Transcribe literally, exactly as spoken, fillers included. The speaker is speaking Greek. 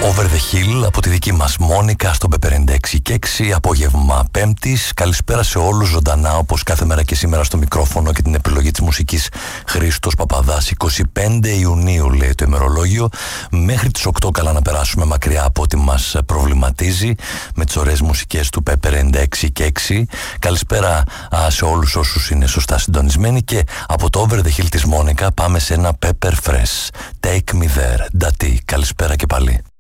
Over the Hill από τη δική μας Μόνικα στο Pepper ενενήντα έξι και έξι, απόγευμα Πέμπτης. Καλησπέρα σε όλους ζωντανά, όπως κάθε μέρα και σήμερα, στο μικρόφωνο και την επιλογή της μουσικής, Χρήστος Παπαδάς. είκοσι πέντε Ιουνίου λέει το ημερολόγιο. Μέχρι τις οκτώ καλά να περάσουμε μακριά από ό,τι μας προβληματίζει, με τις ωραίες μουσικές του Pepper ενενήντα έξι και έξι. Καλησπέρα α, σε όλους όσους είναι σωστά συντονισμένοι, και από το Over the Hill της Μόνικα πάμε σε ένα Pepper Fresh. Take me there. Ντατί. Καλησπέρα και πάλι.